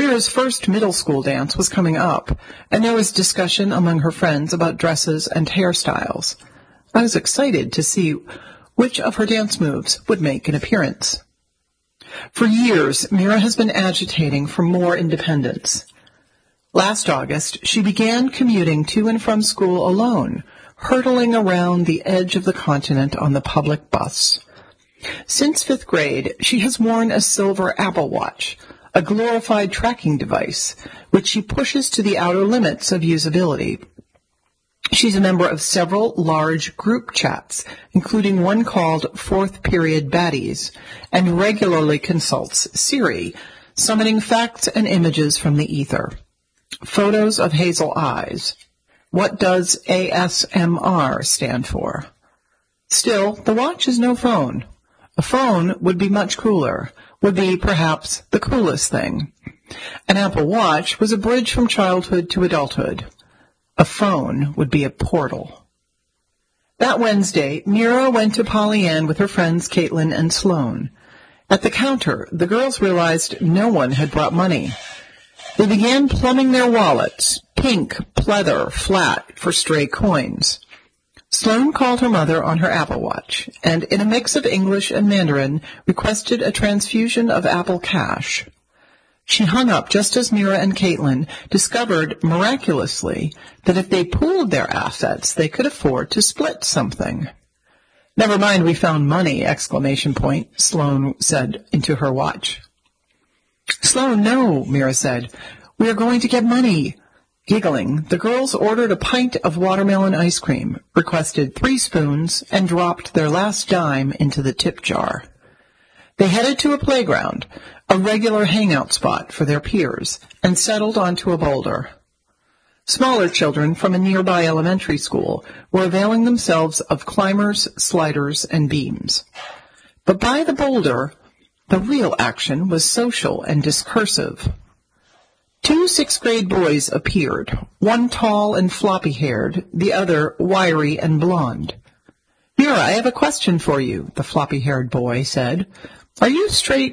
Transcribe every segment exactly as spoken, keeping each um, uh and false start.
Mira's first middle school dance was coming up, and there was discussion among her friends about dresses and hairstyles. I was excited to see which of her dance moves would make an appearance. For years, Mira has been agitating for more independence. Last August, she began commuting to and from school alone, hurtling around the edge of the continent on the public bus. Since fifth grade, she has worn a silver Apple Watch, a glorified tracking device, which she pushes to the outer limits of usability. She's a member of several large group chats, including one called Fourth Period Baddies, and regularly consults Siri, summoning facts and images from the ether. Photos of hazel eyes. What does A S M R stand for? Still, the watch is no phone. A phone would be much cooler, would be perhaps the coolest thing. An Apple Watch was a bridge from childhood to adulthood. A phone would be a portal. That Wednesday, Mira went to Pollyann with her friends Caitlin and Sloane. At the counter, the girls realized no one had brought money. They began plumbing their wallets, pink, pleather, flat, for stray coins. Sloane called her mother on her Apple Watch, and in a mix of English and Mandarin, requested a transfusion of Apple Cash. She hung up just as Mira and Caitlin discovered, miraculously, that if they pooled their assets, they could afford to split something. "Never mind, we found money!" exclamation point, Sloane said into her watch. "Sloane, no," Mira said. "We are going to get money." Giggling, the girls ordered a pint of watermelon ice cream, requested three spoons, and dropped their last dime into the tip jar. They headed to a playground, a regular hangout spot for their peers, and settled onto a boulder. Smaller children from a nearby elementary school were availing themselves of climbers, sliders, and beams. But by the boulder, the real action was social and discursive. Two sixth-grade boys appeared, one tall and floppy-haired, the other wiry and blonde. "Mira, I have a question for you," the floppy-haired boy said. "Are you straight?"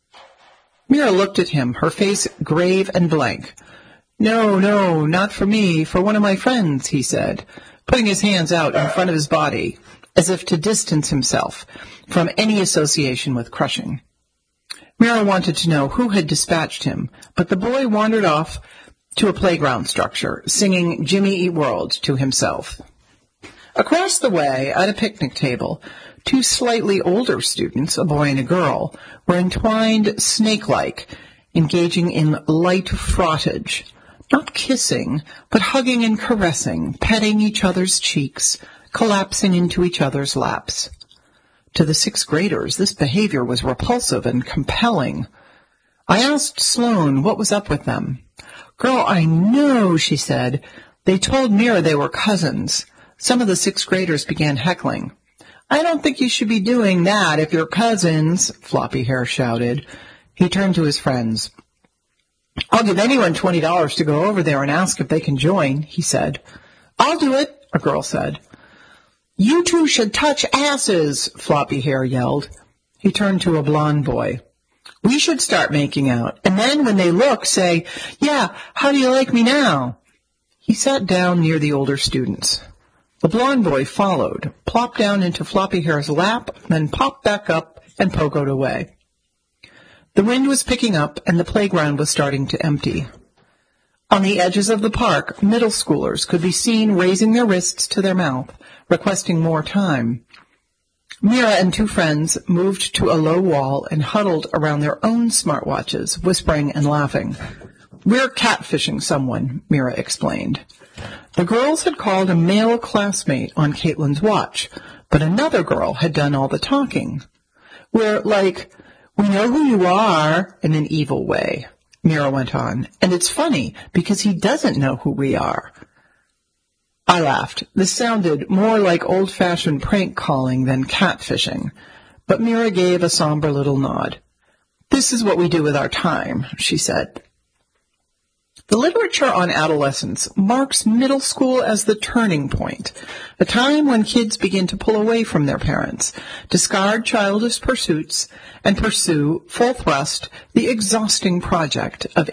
Mira looked at him, her face grave and blank. "No, no, not for me, for one of my friends," he said, putting his hands out in front of his body, as if to distance himself from any association with crushing. Mira wanted to know who had dispatched him, but the boy wandered off to a playground structure, singing Jimmy Eat World to himself. Across the way, at a picnic table, two slightly older students, a boy and a girl, were entwined snake-like, engaging in light frottage, not kissing, but hugging and caressing, petting each other's cheeks, collapsing into each other's laps. To the sixth graders, this behavior was repulsive and compelling. I asked Sloane what was up with them. "Girl, I know," she said. "They told Mira they were cousins." Some of the sixth graders began heckling. "I don't think you should be doing that if you're cousins," Floppy Hair shouted. He turned to his friends. "I'll give anyone twenty dollars to go over there and ask if they can join," he said. "I'll do it," a girl said. "You two should touch asses," Floppy Hair yelled. He turned to a blonde boy. "We should start making out, and then when they look, say, 'Yeah, how do you like me now?'" He sat down near the older students. The blonde boy followed, plopped down into Floppy Hair's lap, then popped back up and pogoed away. The wind was picking up, and the playground was starting to empty. On the edges of the park, middle schoolers could be seen raising their wrists to their mouth, requesting more time. Mira and two friends moved to a low wall and huddled around their own smartwatches, whispering and laughing. "We're catfishing someone," Mira explained. The girls had called a male classmate on Caitlin's watch, but another girl had done all the talking. "We're like, we know who you are," in an evil way, Mira went on, "and it's funny because he doesn't know who we are." I laughed. This sounded more like old-fashioned prank calling than catfishing, but Mira gave a somber little nod. "This is what we do with our time," she said. The literature on adolescence marks middle school as the turning point, a time when kids begin to pull away from their parents, discard childish pursuits, and pursue, full thrust, the exhausting project of